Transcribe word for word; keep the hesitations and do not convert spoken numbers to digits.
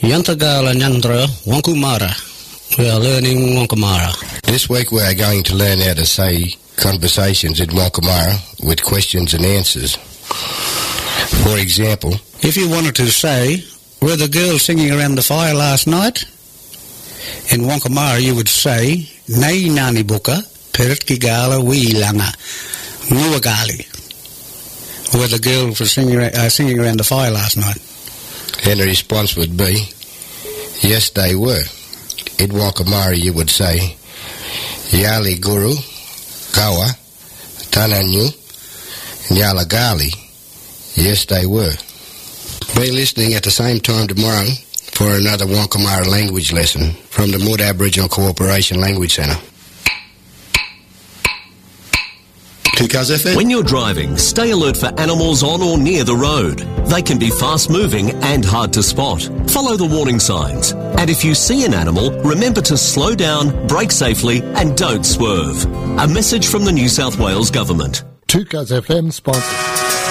Yantagala Nyandra Wankumara. We are learning Wankumara. This week we are going to learn how to say conversations in Wankumara with questions and answers. For example, if you wanted to say, were the girls singing around the fire last night? In Wankumara you would say, Nei Nani Buka, Peritkigala Wee Langa, Nguagali. Were the girls were singing, uh, singing around the fire last night? And the response would be, yes, they were. In Wankumara you would say, Yali Guru, Kawa, Tananyu, Nyalagali. Yes, they were. Be listening at the same time tomorrow for another Wankumara language lesson from the Mood Aboriginal Cooperation Language Centre. When you're driving, stay alert for animals on or near the road. They can be fast-moving and hard to spot. Follow the warning signs. And if you see an animal, remember to slow down, brake safely and don't swerve. A message from the New South Wales Government. two Cuz F M sponsor.